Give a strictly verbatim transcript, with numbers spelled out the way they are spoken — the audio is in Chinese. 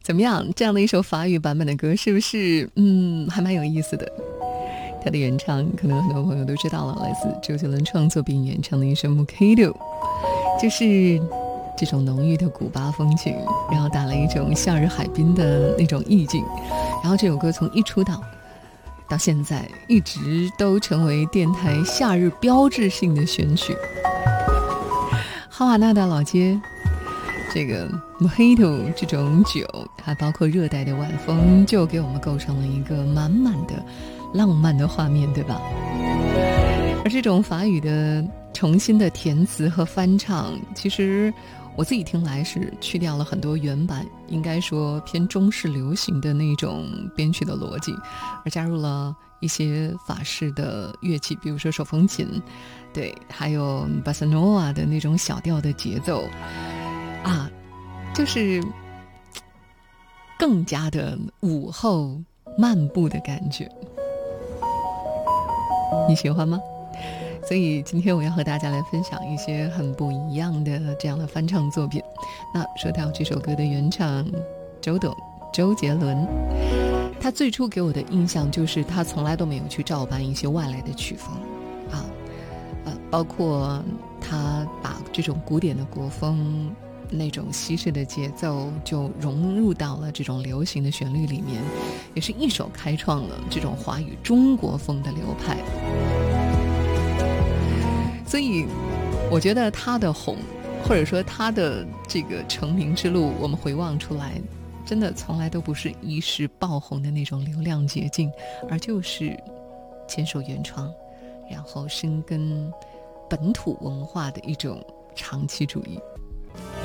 怎么样？这样的一首法语版本的歌，是不是嗯还蛮有意思的？它的原唱可能很多朋友都知道了，来自周杰伦创作并演唱的一首《Mojito》，就是这种浓郁的古巴风情，然后带来一种夏日海滨的那种意境。然后这首歌从一出道到现在，一直都成为电台夏日标志性的选曲。哈瓦那的老街，这个 Mojito 这种酒，还包括热带的晚风，就给我们构成了一个满满的浪漫的画面，对吧？而这种法语的重新的填词和翻唱，其实我自己听来是去掉了很多原版应该说偏中式流行的那种编曲的逻辑，而加入了一些法式的乐器，比如说手风琴，对，还有巴塞诺瓦的那种小调的节奏啊，就是更加的午后漫步的感觉。你喜欢吗？所以今天我要和大家来分享一些很不一样的这样的翻唱作品。那说到这首歌的原唱周董周杰伦，他最初给我的印象就是他从来都没有去照搬一些外来的曲风啊，呃，包括他把这种古典的国风那种西式的节奏就融入到了这种流行的旋律里面，也是一手开创了这种华语中国风的流派。所以我觉得他的红，或者说他的这个成名之路，我们回望出来，真的从来都不是一时爆红的那种流量捷径，而就是坚守原创，然后深耕本土文化的一种长期主义。